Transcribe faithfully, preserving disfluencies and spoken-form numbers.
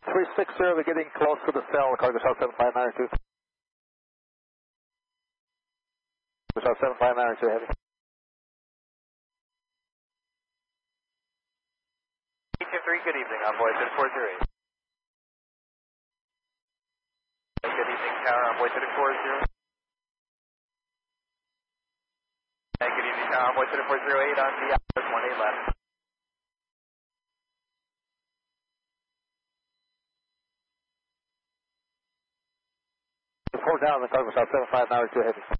three six zero, we're getting close to the cell, Cargo Shell seven five nine two. Cargo Shell seven five nine two heavy. E two three, good evening, Envoy to the four zero eight. Good evening, Tower, Envoy to the four zero. Good evening, Tower, Envoy to the four zero eight on the hours, one eight left. Four down, the Cargo Shell seven five nine two heavy.